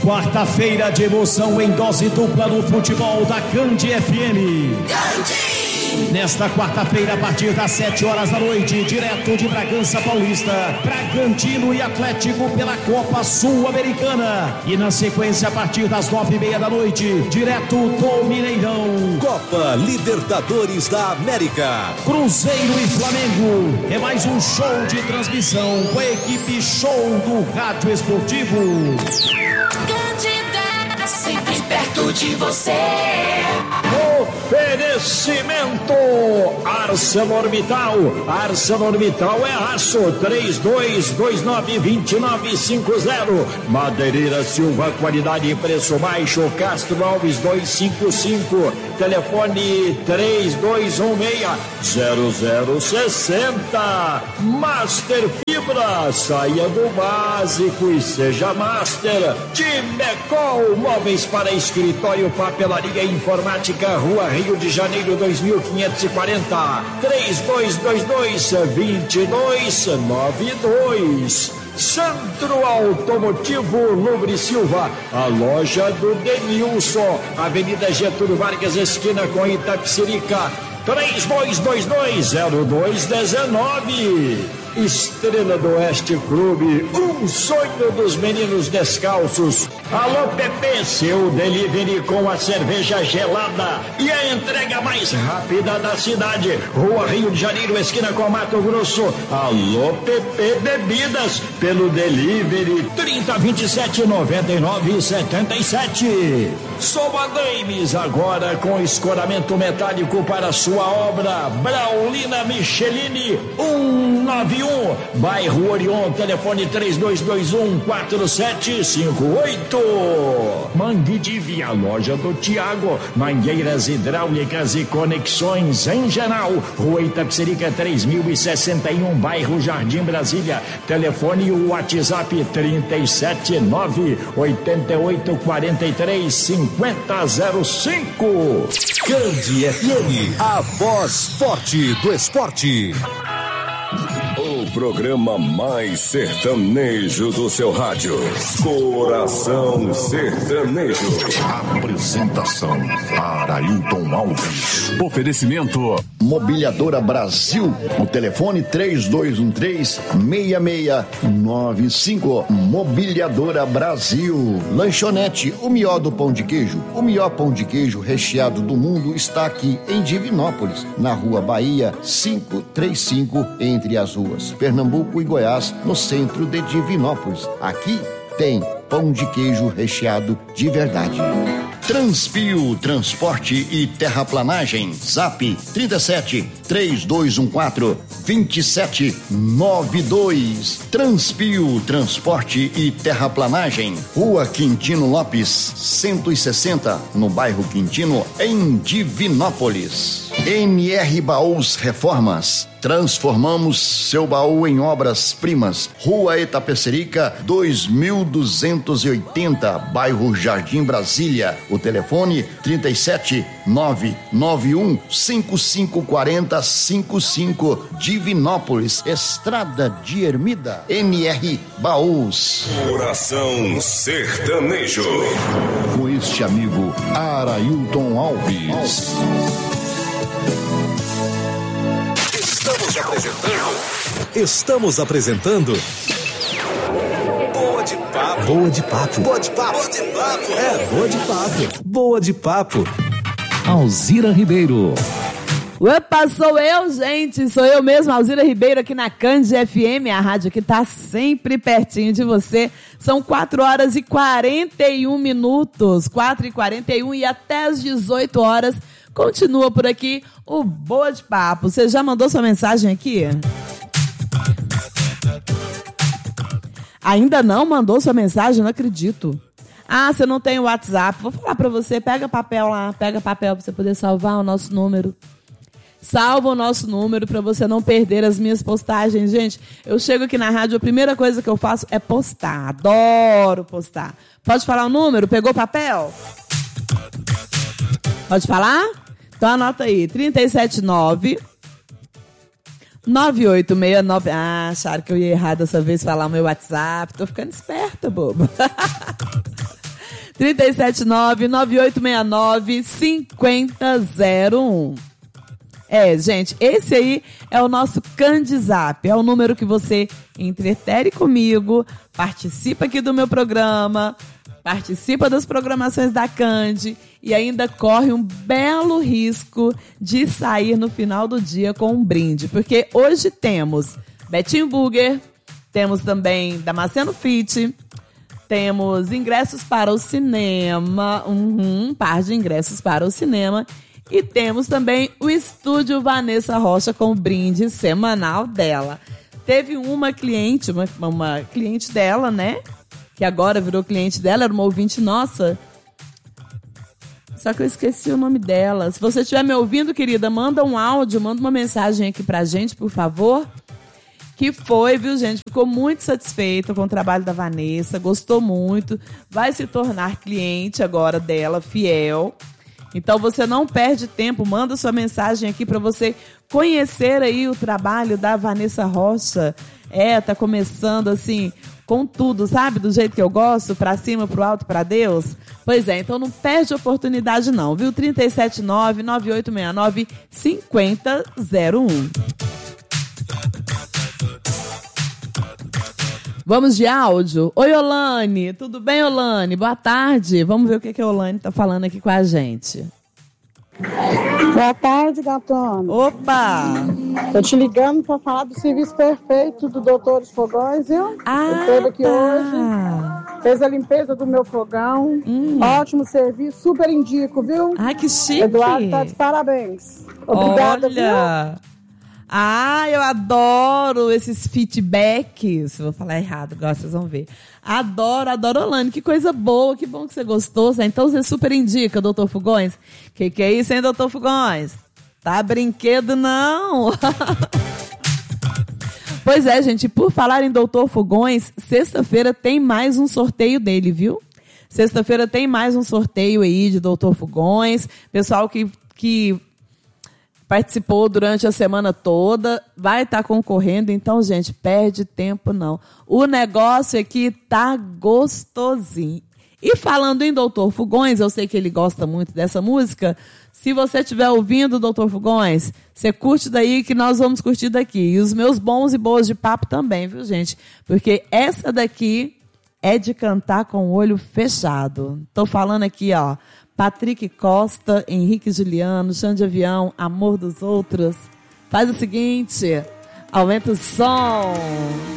Quarta-feira de emoção em dose dupla no futebol da Candi FM. Nesta quarta-feira, a partir das 7 horas da noite, direto de Bragança Paulista, Bragantino e Atlético pela Copa Sul-Americana. E na sequência, a partir das 9:30 da noite, direto do Mineirão, Copa Libertadores da América, Cruzeiro e Flamengo. É mais um show de transmissão com a equipe Show do Rádio Esportivo. Candida, sempre perto de você. Oferecimento ArcelorMittal. ArcelorMittal é aço. 3229-2950. Madeireira Silva, qualidade e preço baixo. Castro Alves 255. Telefone 3216-0060. Master Fibra, saia do básico e seja Master. Timecol, móveis para escritório, papelaria e informática, Rua Rio de Janeiro 2540. 3222-2292. Centro Automotivo Lubre Silva, a loja do Denilson, Avenida Getúlio Vargas, esquina com Itapecerica, 3222-0219. Estrela do Oeste Clube, um sonho dos meninos descalços. Alô Pepe, seu delivery com a cerveja gelada e a entrega mais rápida da cidade. Rua Rio de Janeiro, esquina com Mato Grosso. Alô Pepe Bebidas, pelo delivery 3027-9977. Soma Games, agora com escoramento metálico para sua obra. Braulina Michelini 191, bairro Orion, telefone 3221-4758. Mangue de Via, loja do Tiago, mangueiras hidráulicas e conexões em geral. Rua Itapecerica 3061, bairro Jardim Brasília, telefone e o WhatsApp 379-8843-5005. Candi FM, a voz forte do esporte. O programa mais sertanejo do seu rádio. Coração Sertanejo. Apresentação: Arailton Alves. Oferecimento: Mobiliadora Brasil. O telefone 3213-6695. Mobiliadora Brasil. Lanchonete O Mió do Pão de Queijo. O melhor pão de queijo recheado do mundo está aqui em Divinópolis, na Rua Bahia 535, entre as ruas Pernambuco e Goiás, no centro de Divinópolis. Aqui tem pão de queijo recheado de verdade. Transpio Transporte e Terraplanagem. Zap 37-3214-2792. Transpio Transporte e Terraplanagem. Rua Quintino Lopes 160, no bairro Quintino, em Divinópolis. NR Baús Reformas. Transformamos seu baú em obras-primas. Rua Itapecerica 2280, bairro Jardim Brasília. O telefone 37-991-5540-55, Divinópolis, Estrada de Ermida. NR Baús. Coração Sertanejo. Com este amigo Arailton Alves. Estamos apresentando Boa de Papo. Boa de Papo. Boa de Papo. Boa de Papo. Boa de Papo. Boa de Papo. Alzira Ribeiro. Opa, sou eu, gente. Sou eu mesmo, Alzira Ribeiro, aqui na Candi FM, a rádio que tá sempre pertinho de você. São 4h41. 4h41 e até as 18 horas. Continua por aqui o Boa de Papo. Você já mandou sua mensagem aqui? Ainda não mandou sua mensagem? Não acredito. Ah, você não tem o WhatsApp. Vou falar pra você, pega papel lá, pega papel pra você poder salvar o nosso número. Salva o nosso número pra você não perder as minhas postagens. Gente, eu chego aqui na rádio, a primeira coisa que eu faço é postar. Adoro postar. Pode falar o número? Pegou papel? Pode falar? Então anota aí, 379-9869. Ah, acharam que eu ia errar dessa vez falar o meu WhatsApp. Tô ficando esperta, boba. 379-9869-5001. Gente, esse aí é o nosso Candizap. É o número que você entretere comigo, participa aqui do meu programa, participa das programações da Candi e ainda corre um belo risco de sair no final do dia com um brinde. Porque hoje temos Betinho Burger, temos também Damasceno Fit, temos ingressos para o cinema, um par de ingressos para o cinema. E temos também o Estúdio Vanessa Rocha com o brinde semanal dela. Teve uma cliente, uma cliente dela, né? Que agora virou cliente dela, era uma ouvinte nossa. Só que eu esqueci o nome dela. Se você estiver me ouvindo, querida, manda um áudio, manda uma mensagem aqui pra gente, por favor. Que foi, viu, gente? Ficou muito satisfeita com o trabalho da Vanessa, gostou muito. Vai se tornar cliente agora dela, fiel. Então você não perde tempo, manda sua mensagem aqui para você conhecer aí o trabalho da Vanessa Rocha. Tá começando assim, com tudo, sabe? Do jeito que eu gosto, pra cima, pro alto, pra Deus. Pois é, então não perde oportunidade não, viu? 379-9869-5001. Vamos de áudio? Oi, Olane. Tudo bem, Olane? Boa tarde. Vamos ver o que a Olane tá falando aqui com a gente. Boa tarde, gatona. Opa! Tô te ligando para falar do serviço perfeito do Doutores Fogões, viu? Ele esteve aqui hoje, fez a limpeza do meu fogão. Ótimo serviço, super indico, viu? Que chique! Eduardo tá de parabéns. Obrigada, olha. Viu? Eu adoro esses feedbacks. Vou falar errado, agora vocês vão ver. Adoro, Olane. Que coisa boa, que bom que você gostou. Então você super indica, doutor Fogões. Que é isso, hein, doutor Fogões? Tá brinquedo, não? Pois é, gente, por falar em doutor Fogões, sexta-feira tem mais um sorteio dele, viu? Sexta-feira tem mais um sorteio aí de doutor Fogões. Pessoal que participou durante a semana toda, vai estar concorrendo, então, gente, perde tempo não. O negócio aqui tá gostosinho. E falando em Doutor Fogões, eu sei que ele gosta muito dessa música, se você estiver ouvindo, Doutor Fogões, você curte daí que nós vamos curtir daqui. E os meus bons e boas de papo também, viu, gente? Porque essa daqui é de cantar com o olho fechado. Tô falando aqui, ó, Patrick Costa, Henrique Juliano, Chão de Avião, Amor dos Outros. Faz o seguinte, aumenta o som.